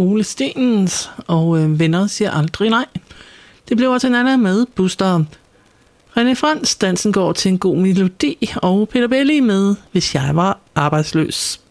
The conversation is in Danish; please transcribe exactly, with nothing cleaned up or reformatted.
Ole Stenens, og øh, venner siger aldrig nej. Det blev til Nana med Buster. René Frans, dansen går til en god melodi, og Peter Belli med Hvis jeg var arbejdsløs.